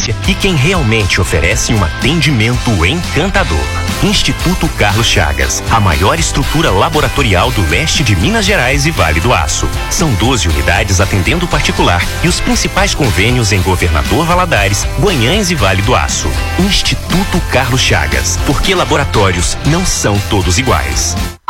experiência e quem realmente oferece um atendimento encantador. Instituto Carlos Chagas, a maior estrutura laboratorial do leste de Minas Gerais e Vale do Aço. São 12 unidades atendendo particular e os principais convênios em Governador Valadares, Guanhães e Vale do Aço. Instituto Carlos Chagas, porque laboratórios não são todos iguais.